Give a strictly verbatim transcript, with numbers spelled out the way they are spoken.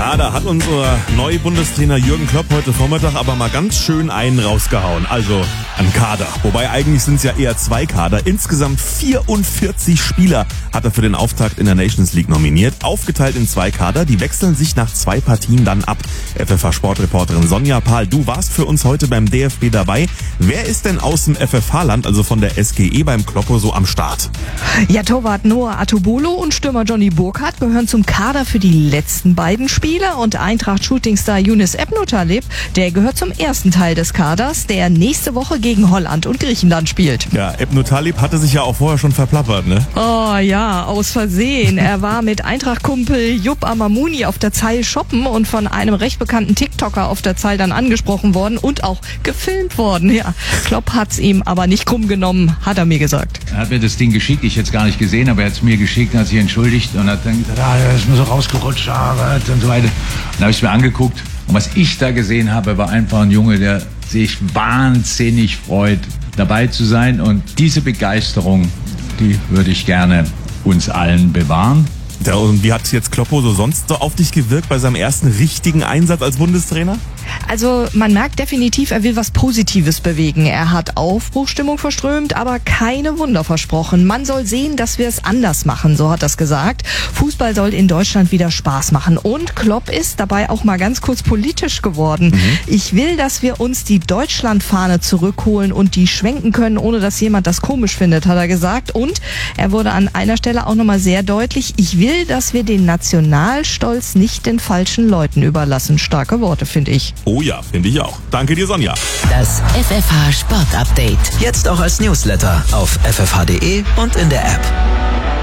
Ja, da hat unser neuer Bundestrainer Jürgen Klopp heute Vormittag aber mal ganz schön einen rausgehauen. Also ein Kader. Wobei eigentlich sind es ja eher zwei Kader. Insgesamt vierundvierzig Spieler hat er für den Auftakt in der Nations League nominiert. Aufgeteilt in zwei Kader. Die wechseln sich nach zwei Partien dann ab. F F H-Sportreporterin Sonja Pahl, du warst für uns heute beim D F B dabei. Wer ist denn aus dem F F H-Land, also von der S G E beim Kloppo, so am Start? Ja, Torwart Noah Atubolo und Stürmer Johnny Burkhardt gehören zum Kader für die letzten beiden Spiele. Und Eintracht-Shootingstar Yunus Ebnotaleb, der gehört zum ersten Teil des Kaders, der nächste Woche gegen Holland und Griechenland spielt. Ja, Ebnotaleb hatte sich ja auch vorher schon verplappert, ne? Oh ja, aus Versehen. Er war mit Eintracht-Kumpel Jupp Amamouni auf der Zeil shoppen und von einem recht bekannten TikToker auf der Zeil dann angesprochen worden und auch gefilmt worden. Ja, Klopp hat's ihm aber nicht krumm genommen, hat er mir gesagt. Er hat mir das Ding geschickt, ich hätte es gar nicht gesehen, aber er hat es mir geschickt, hat sich entschuldigt und hat dann gesagt, ah, das ist mir so rausgerutscht, ah, und so weiter. Dann habe ich es mir angeguckt und was ich da gesehen habe, war einfach ein Junge, der sich wahnsinnig freut, dabei zu sein, und diese Begeisterung, die würde ich gerne uns allen bewahren. Ja, und wie hat jetzt Kloppo so sonst so auf dich gewirkt bei seinem ersten richtigen Einsatz als Bundestrainer? Also man merkt definitiv, er will was Positives bewegen. Er hat Aufbruchsstimmung verströmt, aber keine Wunder versprochen. Man soll sehen, dass wir es anders machen, so hat er es gesagt. Fußball soll in Deutschland wieder Spaß machen. Und Klopp ist dabei auch mal ganz kurz politisch geworden. Mhm. Ich will, dass wir uns die Deutschlandfahne zurückholen und die schwenken können, ohne dass jemand das komisch findet, hat er gesagt. Und er wurde an einer Stelle auch nochmal sehr deutlich, ich will, dass wir den Nationalstolz nicht den falschen Leuten überlassen. Starke Worte, finde ich. Oh ja, finde ich auch. Danke dir, Sonja. Das F F H Sport Update. Jetzt auch als Newsletter auf f f h punkt d e und in der App.